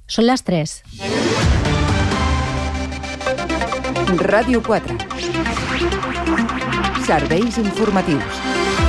Són les 3. Ràdio 4. Serveis informatius.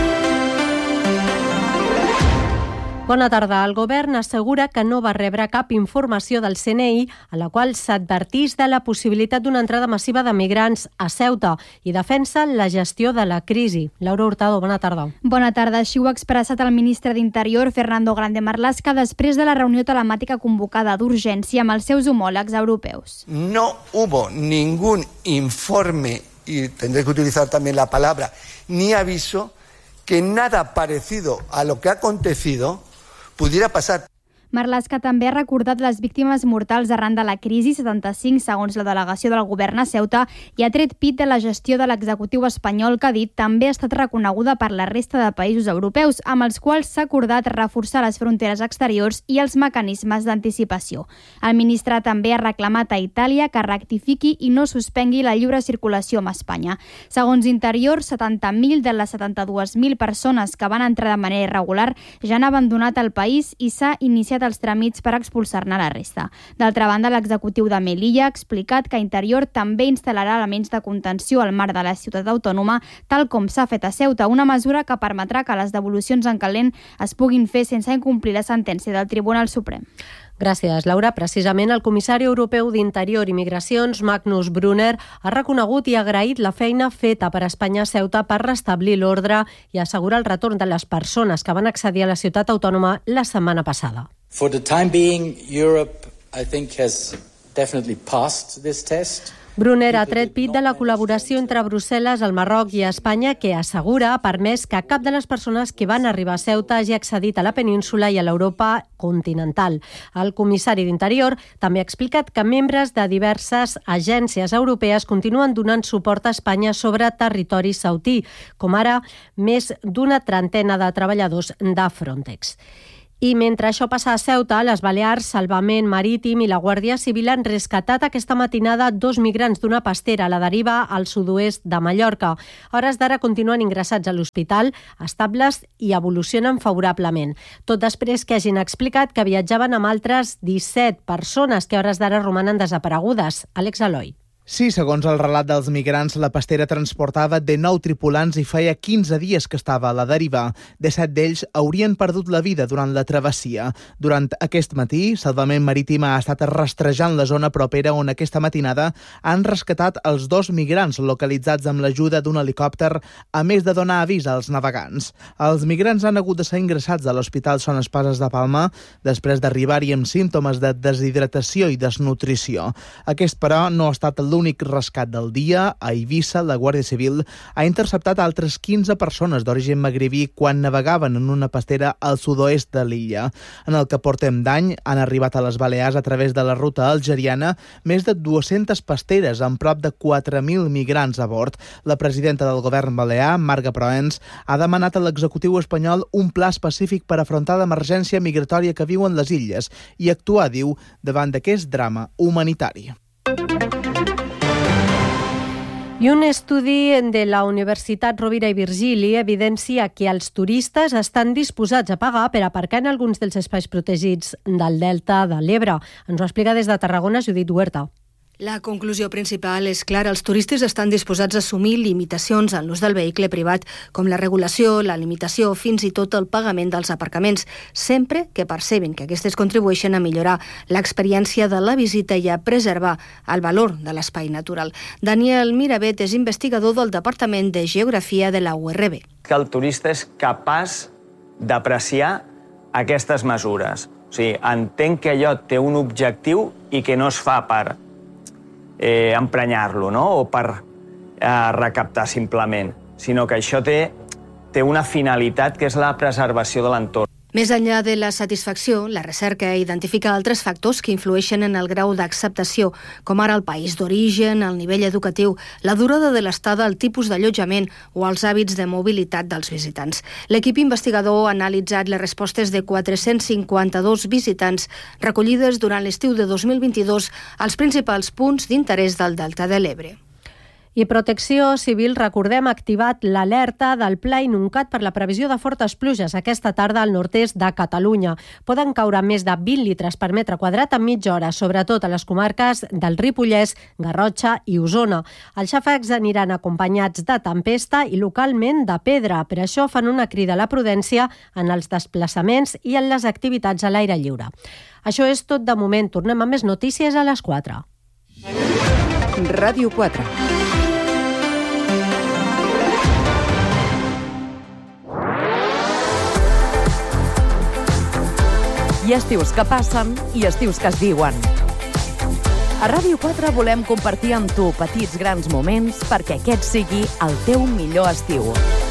Bona tarda. El govern assegura que no va rebre cap informació del CNI a la qual s'advertís de la possibilitat d'una entrada massiva de migrants a Ceuta i defensa la gestió de la crisi. Laura Hurtado, bona tarda. Bona tarda. Així ho ha expressat el ministre d'Interior, Fernando Grande Marlaska, després de la reunió telemàtica convocada d'urgència amb els seus homòlegs europeus. No hubo ningún informe, y tendré que utilizar también la palabra, ni aviso, que nada parecido a lo que ha acontecido pudiera pasar. Marlaska també ha recordat les víctimes mortals arran de la crisi, 75 segons la delegació del govern a Ceuta, i ha tret pit de la gestió de l'executiu espanyol que ha dit també ha estat reconeguda per la resta de països europeus, amb els quals s'ha acordat reforçar les fronteres exteriors i els mecanismes d'anticipació. El ministre també ha reclamat a Itàlia que rectifiqui i no suspengui la lliure circulació amb Espanya. Segons Interior, 70.000 de les 72.000 persones que van entrar de manera irregular ja han abandonat el país i s'ha iniciat els tràmits per expulsar-ne la resta. D'altra banda, l'executiu de Melilla ha explicat que Interior també instal·larà elements de contenció al mar de la ciutat autònoma, tal com s'ha fet a Ceuta, una mesura que permetrà que les devolucions en calent es puguin fer sense incomplir la sentència del Tribunal Suprem. Gràcies, Laura. Precisament el comissari europeu d'Interior i Migracions, Magnus Brunner, ha reconegut i agraït la feina feta per Espanya a Ceuta per restablir l'ordre i assegurar el retorn de les persones que van accedir a la ciutat autònoma la setmana passada. For the time being, Europe, I think, has definitely passed this test. Brunner ha tret pit de la col·laboració entre Brussel·les, el Marroc i Espanya, que assegura ha permès que cap de les persones que van arribar a Ceuta hagi accedit a la península i a l'Europa continental. El comissari d'Interior també ha explicat que membres de diverses agències europees continuen donant suport a Espanya sobre territori sautí, com ara més d'una trentena de treballadors de Frontex. I mentre això passa a Ceuta, les Balears, Salvament Marítim i la Guàrdia Civil han rescatat aquesta matinada 2 migrants d'una pastera a la deriva al sud-oest de Mallorca. A hores d'ara continuen ingressats a l'hospital, estables i evolucionen favorablement. Tot després que hagin explicat que viatjaven amb altres 17 persones que a hores d'ara romanen desaparegudes. Àlex Eloi. Sí, segons el relat dels migrants, la pastera transportava 19 tripulants i feia 15 dies que estava a la deriva. 17 d'ells haurien perdut la vida durant la travessia. Durant aquest matí, Salvament Marítim ha estat rastrejant la zona propera on aquesta matinada han rescatat els 2 migrants localitzats amb l'ajuda d'un helicòpter, a més de donar avís als navegants. Els migrants han hagut de ser ingressats a l'Hospital Son Espases de Palma després d'arribar-hi amb símptomes de deshidratació i desnutrició. Aquest, però, no ha estat l'únic rescat del dia. A Eivissa, la Guàrdia Civil ha interceptat altres 15 persones d'origen magribí quan navegaven en una pastera al sud-oest de l'illa. En el que portem d'any han arribat a les Balears a través de la ruta algeriana més de 200 pasteres amb prop de 4.000 migrants a bord. La presidenta del govern balear, Marga Proens, ha demanat a l'executiu espanyol un pla específic per afrontar l'emergència migratòria que viuen les illes i actuar, diu, davant d'aquest drama humanitari. I un estudi de la Universitat Rovira i Virgili evidencia que els turistes estan disposats a pagar per aparcar en alguns dels espais protegits del Delta de l'Ebre. Ens ho explica des de Tarragona Judit Huerta. La conclusió principal és clara. Els turistes estan disposats a assumir limitacions en l'ús del vehicle privat, com la regulació, la limitació, fins i tot el pagament dels aparcaments, sempre que percebin que aquestes contribueixen a millorar l'experiència de la visita i a preservar el valor de l'espai natural. Daniel Miravet és investigador del Departament de Geografia de la URB. Que el turista és capaç d'apreciar aquestes mesures. O sigui, entenc que allò té un objectiu i que no es fa per emprenyar-lo, no? O per recaptar simplement, sinó que això té una finalitat que és la preservació de l'entorn. Més enllà de la satisfacció, la recerca identifica altres factors que influeixen en el grau d'acceptació, com ara el país d'origen, el nivell educatiu, la durada de l'estada, el tipus d'allotjament o els hàbits de mobilitat dels visitants. L'equip investigador ha analitzat les respostes de 452 visitants recollides durant l'estiu de 2022 als principals punts d'interès del Delta de l'Ebre. I Protecció Civil, recordem, ha activat l'alerta del Pla Inuncat per la previsió de fortes pluges aquesta tarda al nord-est de Catalunya. Poden caure més de 20 litres per metre quadrat en mitja hora, sobretot a les comarques del Ripollès, Garrotxa i Osona. Els xàfecs aniran acompanyats de tempesta i localment de pedra. Per això fan una crida a la prudència en els desplaçaments i en les activitats a l'aire lliure. Això és tot de moment. Tornem amb més notícies a les 4. Ràdio 4. Hi ha estius que passen i estius que es diuen. A Ràdio 4 volem compartir amb tu petits grans moments perquè aquest sigui el teu millor estiu.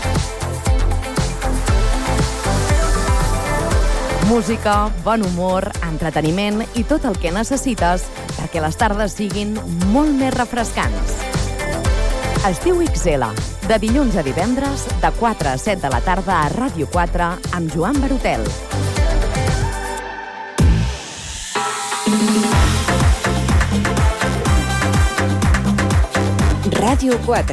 Música, bon humor, entreteniment i tot el que necessites perquè les tardes siguin molt més refrescants. Estiu XL, de dilluns a divendres, de 4 a 7 de la tarda a Ràdio 4 amb Joan Barotel. Ràdio 4.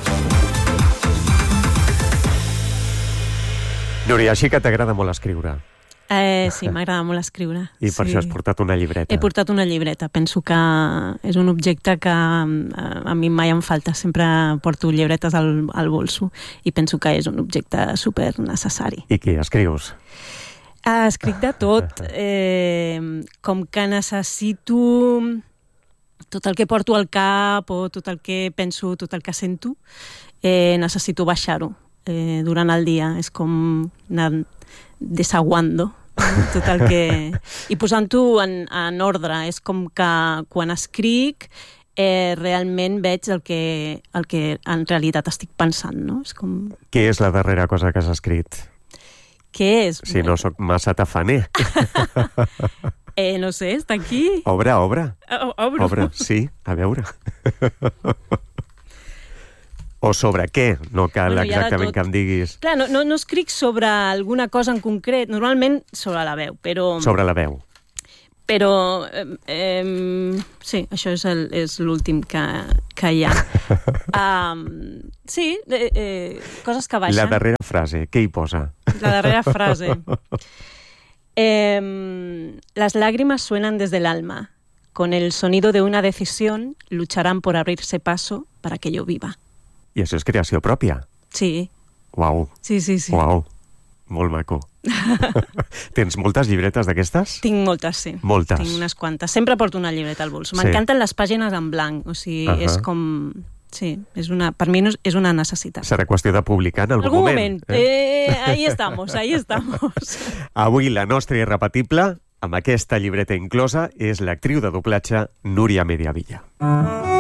Núria, així que t'agrada molt escriure. Sí, m'agrada molt escriure. I per això has portat una llibreta. He portat una llibreta. Penso que és un objecte que a mi mai em falta. Sempre porto llibretes al bolso i penso que és un objecte super necessari. I què escrius? Escric de tot. Com que necessito tot el que porto al cap o tot el que penso, tot el que sento, necessito baixar-ho durant el dia. És com anar desaguando tot el que... I posant-ho en ordre. És com que quan escric realment veig el que en realitat estic pensant, no? És com... Què és la darrera cosa que has escrit? Què és? Si no sóc massa tafaner. No sé, està aquí. Obre. Obro. Sí, a veure. O sobre què? No cal exactament que em diguis. Clar, no escric sobre alguna cosa en concret, normalment sobre la veu, però... Sobre la veu. Però, sí, això és l'últim que hi ha. Sí, coses que baixen. La darrera frase, què hi posa? La darrera frase. Las lágrimas suenan desde el alma. Con el sonido de una decisión, lucharán por abrirse paso para que yo viva. I això és creació pròpia? Sí. Uau. Sí. Uau. Molt maco. Tens moltes llibretes d'aquestes? Tinc moltes, sí. Moltes. Tinc unes quantes. Sempre porto una llibreta al bolso. M'encanten les pàgines en blanc. O sigui, és com... Sí, per mi és una necessitat. Serà qüestió de publicar en algun moment. Ahí estamos. Avui la nostra irrepetible, amb aquesta llibreta inclosa, és l'actriu de doblatge Núria Mediavilla.